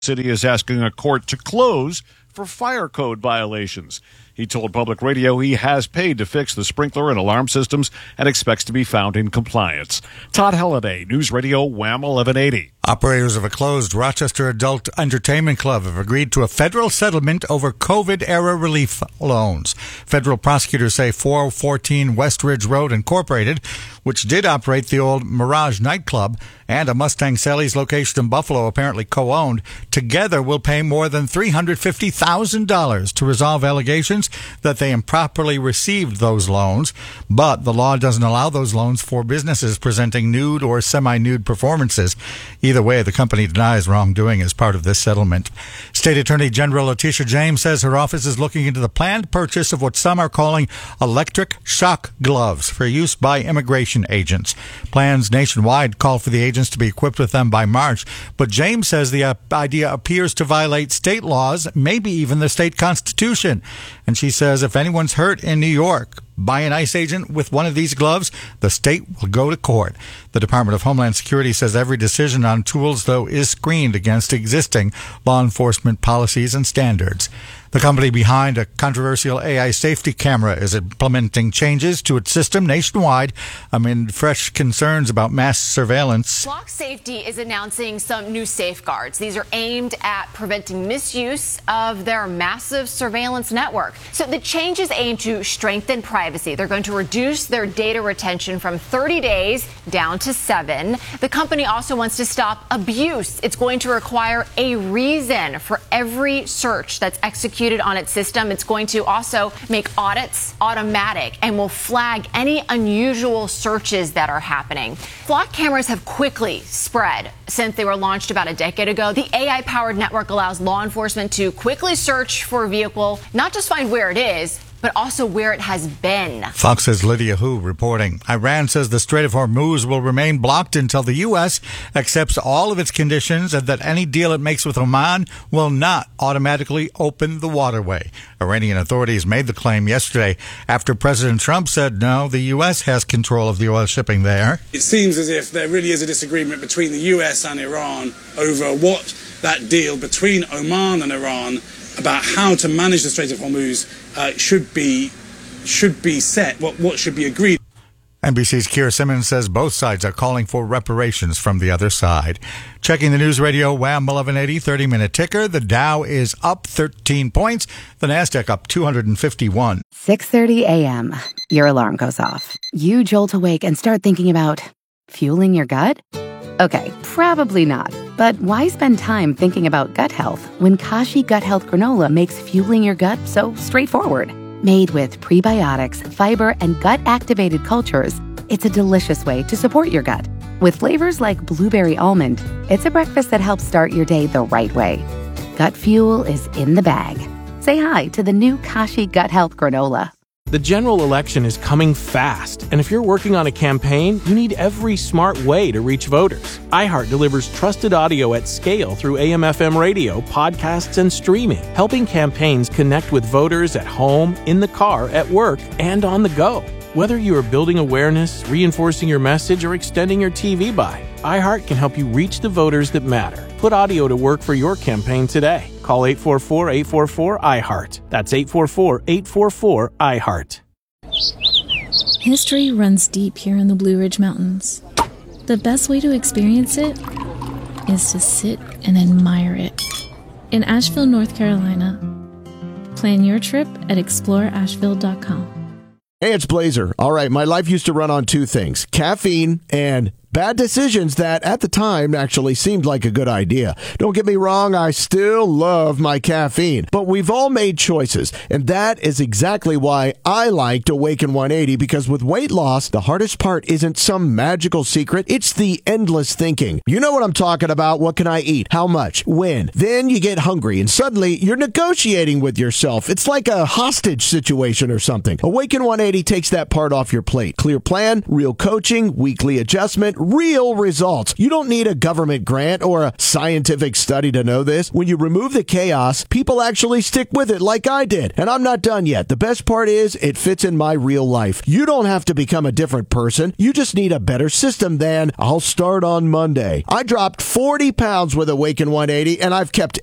City is asking a court to close for fire code violations. He told Public Radio he has paid to fix the sprinkler and alarm systems and expects to be found in compliance. Todd Halliday, News Radio Wham 1180. Operators of a closed Rochester Adult Entertainment Club have agreed to a federal settlement over COVID-era relief loans. Federal prosecutors say 414 West Ridge Road Incorporated, which did operate the old Mirage nightclub, and a Mustang Sally's location in Buffalo, apparently co-owned, together will pay more than $350,000 to resolve allegations that they improperly received those loans. But the law doesn't allow those loans for businesses presenting nude or semi-nude performances. Either way, the company denies wrongdoing as part of this settlement. State Attorney General Letitia James says her office is looking into the planned purchase of what some are calling electric shock gloves for use by immigration agents. Plans nationwide call for the agents to be equipped with them by March, but James says the idea appears to violate state laws, maybe even the state constitution. And she says if anyone's hurt in New York by an ICE agent with one of these gloves, the state will go to court. The Department of Homeland Security says every decision on tools, though, is screened against existing law enforcement policies and standards. The company behind a controversial AI safety camera is implementing changes to its system nationwide amid fresh concerns about mass surveillance. Flock Safety is announcing some new safeguards. These are aimed at preventing misuse of their massive surveillance network. So the changes aim to strengthen privacy. They're going to reduce their data retention from 30 days down to 7. The company also wants to stop abuse. It's going to require a reason for every search that's executed on its system. It's going to also make audits automatic and will flag any unusual searches that are happening. Flock cameras have quickly spread since they were launched about a decade ago. The AI-powered network allows law enforcement to quickly search for a vehicle, not just find where it is, but also where it has been. Fox's Lydia Hu reporting. Iran says the Strait of Hormuz will remain blocked until the U.S. accepts all of its conditions and that any deal it makes with Oman will not automatically open the waterway. Iranian authorities made the claim yesterday after President Trump said no, the U.S. has control of the oil shipping there. It seems as if there really is a disagreement between the U.S. and Iran over what that deal between Oman and Iran about how to manage the Strait of Hormuz should be set, what should be agreed. NBC's Keir Simmons says both sides are calling for reparations from the other side. Checking the News Radio Wham 1180 30-minute ticker. The Dow is up 13 points. The Nasdaq up 251. 6:30 a.m. Your alarm goes off. You jolt awake and start thinking about fueling your gut? Okay, probably not. But why spend time thinking about gut health when Kashi Gut Health Granola makes fueling your gut so straightforward? Made with prebiotics, fiber, and gut-activated cultures, it's a delicious way to support your gut. With flavors like blueberry almond, it's a breakfast that helps start your day the right way. Gut fuel is in the bag. Say hi to the new Kashi Gut Health Granola. The general election is coming fast, and if you're working on a campaign, you need every smart way to reach voters. iHeart delivers trusted audio at scale through AM/FM radio, podcasts, and streaming, helping campaigns connect with voters at home, in the car, at work, and on the go. Whether you are building awareness, reinforcing your message, or extending your TV buy, iHeart can help you reach the voters that matter. Put audio to work for your campaign today. Call 844-844-iHeart. That's 844-844-iHeart. History runs deep here in the Blue Ridge Mountains. The best way to experience it is to sit and admire it. In Asheville, North Carolina. Plan your trip at exploreasheville.com. Hey, it's Blazer. All right, my life used to run on two things, caffeine and bad decisions that at the time actually seemed like a good idea. Don't get me wrong, I still love my caffeine, but we've all made choices, and that is exactly why I liked Awaken 180, because with weight loss, the hardest part isn't some magical secret, it's the endless thinking. You know what I'm talking about. What can I eat? How much? When? Then you get hungry, and suddenly you're negotiating with yourself. It's like a hostage situation or something. Awaken 180 takes that part off your plate. Clear plan, real coaching, weekly adjustment, real results. You don't need a government grant or a scientific study to know this. When you remove the chaos, people actually stick with it like I did. And I'm not done yet. The best part is it fits in my real life. You don't have to become a different person. You just need a better system than I'll start on Monday. I dropped 40 pounds with Awaken 180, and I've kept